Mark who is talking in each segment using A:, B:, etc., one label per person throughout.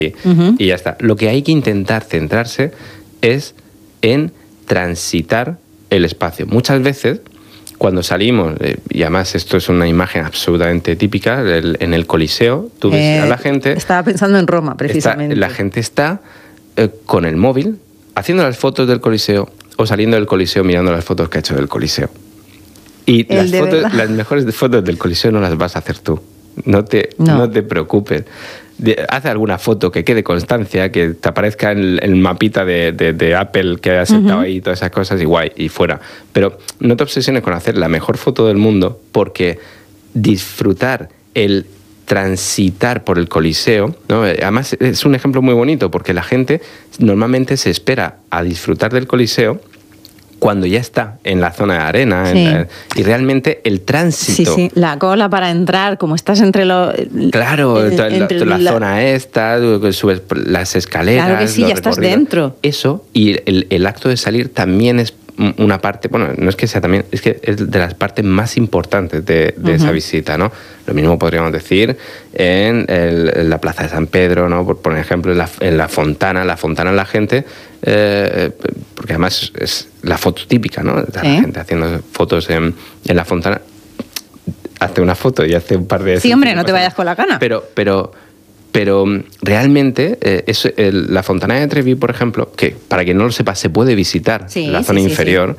A: y ya está. Lo que hay que intentar centrarse es en transitar el espacio. Muchas veces, cuando salimos, y además esto es una imagen absolutamente típica, en el Coliseo, tú ves a la gente...
B: Estaba pensando en Roma, precisamente.
A: La gente está con el móvil, haciendo las fotos del Coliseo o saliendo del Coliseo mirando las fotos que ha hecho del Coliseo. Y las mejores fotos del Coliseo no las vas a hacer tú. No te preocupes. Haz alguna foto que quede constancia, que te aparezca en el mapita de Apple que has sentado ahí, todas esas cosas, y guay, y fuera. Pero no te obsesiones con hacer la mejor foto del mundo, porque disfrutar el transitar por el Coliseo, ¿no? Además es un ejemplo muy bonito, porque la gente normalmente se espera a disfrutar del Coliseo cuando ya está en la zona de arena, y realmente el tránsito...
B: Sí, la cola para entrar, como estás entre los...
A: Claro, la zona esta, subes las escaleras...
B: Claro que sí, ya estás dentro.
A: Eso, y el acto de salir también es una parte, bueno, no es que sea también, es que es de las partes más importantes de esa visita, ¿no? Lo mismo podríamos decir en la Plaza de San Pedro, ¿no? Por ejemplo, en la Fontana. La Fontana, la gente, porque además es la foto típica, ¿no? La gente haciendo fotos en la Fontana. Hace una foto y hace un par de...
B: Sí, hombre, no te vayas con la cana.
A: Pero realmente la Fontana de Trevi, por ejemplo, que para quien no lo sepa se puede visitar, la zona inferior,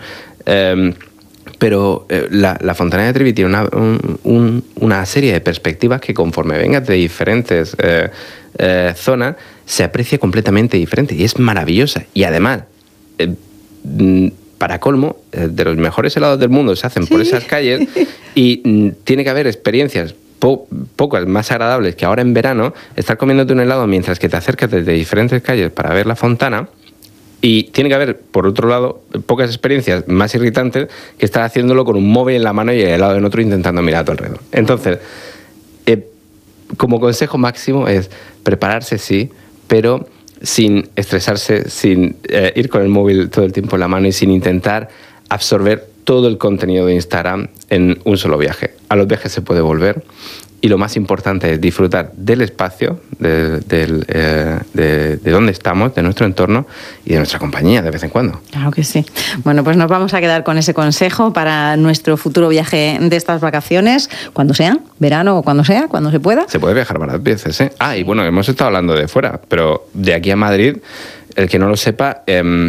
A: pero la Fontana de Trevi tiene una serie de perspectivas que conforme vengas de diferentes zonas se aprecia completamente diferente y es maravillosa. Y además, para colmo, de los mejores helados del mundo se hacen por esas calles y tiene que haber experiencias pocas más agradables que ahora en verano, estar comiéndote un helado mientras que te acercas desde diferentes calles para ver la Fontana, y tiene que haber, por otro lado, pocas experiencias más irritantes que estar haciéndolo con un móvil en la mano y el helado en otro intentando mirar a tu alrededor. Entonces, como consejo máximo es prepararse, sí, pero sin estresarse, sin ir con el móvil todo el tiempo en la mano y sin intentar absorber todo el contenido de Instagram en un solo viaje. A los viajes se puede volver y lo más importante es disfrutar del espacio, de dónde estamos, de nuestro entorno y de nuestra compañía de vez en cuando.
B: Claro que sí. Bueno, pues nos vamos a quedar con ese consejo para nuestro futuro viaje de estas vacaciones, cuando sean, verano o cuando sea, cuando se pueda.
A: Se puede viajar varias veces, ¿eh? Y bueno, hemos estado hablando de fuera, pero de aquí a Madrid, el que no lo sepa...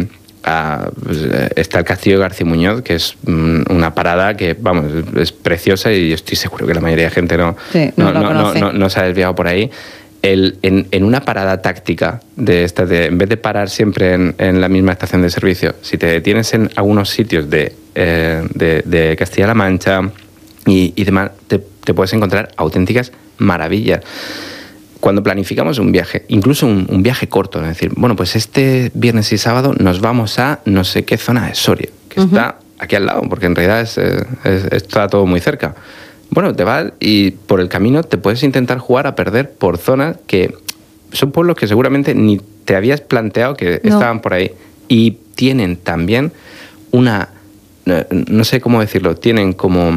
A: está el Castillo de García Muñoz, que es una parada que, vamos, es preciosa y estoy seguro que la mayoría de gente no se ha desviado por ahí. En una parada táctica de esta, en vez de parar siempre en la misma estación de servicio, si te detienes en algunos sitios de Castilla-La Mancha y demás, te puedes encontrar auténticas maravillas. Cuando planificamos un viaje, incluso un viaje corto, es decir, bueno, pues este viernes y sábado nos vamos a no sé qué zona de Soria, que está aquí al lado, porque en realidad está todo muy cerca. Bueno, te vas y por el camino te puedes intentar jugar a perder por zonas que son pueblos que seguramente ni te habías planteado que estaban por ahí. Y tienen también no sé cómo decirlo, tienen como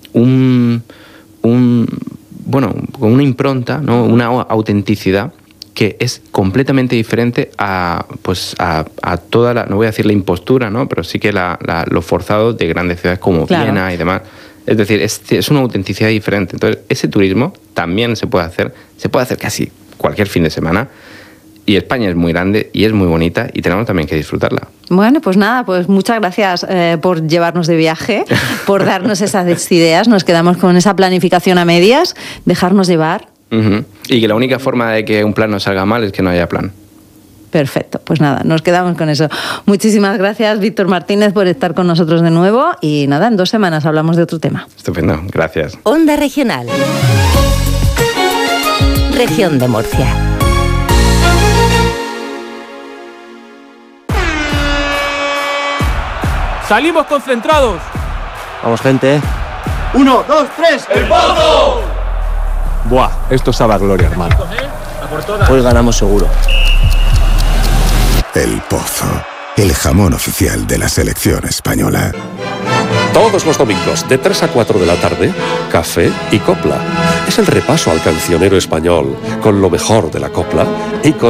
A: bueno, con una impronta, ¿no? Una autenticidad que es completamente diferente a toda la, no voy a decir la impostura, ¿no? Pero sí que lo forzado de grandes ciudades como Viena y demás. Es decir, es una autenticidad diferente. Entonces, ese turismo también se puede hacer casi cualquier fin de semana. Y España es muy grande y es muy bonita y tenemos también que disfrutarla.
B: Bueno, pues nada, pues muchas gracias por llevarnos de viaje, por darnos esas ideas. Nos quedamos con esa planificación a medias, dejarnos llevar.
A: Y que la única forma de que un plan no salga mal es que no haya plan.
B: Perfecto, pues nada, nos quedamos con eso. Muchísimas gracias, Víctor Martínez, por estar con nosotros de nuevo. Y nada, en 2 semanas hablamos de otro tema.
A: Estupendo, gracias.
C: Onda Regional. Región de Murcia.
D: ¡Salimos concentrados!
E: Vamos, gente.
F: 1, 2, 3.
D: ¡El Pozo!
E: Buah, esto sabe a gloria, hermano. Hoy ganamos seguro.
G: El Pozo, el jamón oficial de la selección española. Todos los domingos, de 3 a 4 de la tarde, Café y Copla. Es el repaso al cancionero español, con lo mejor de la copla y con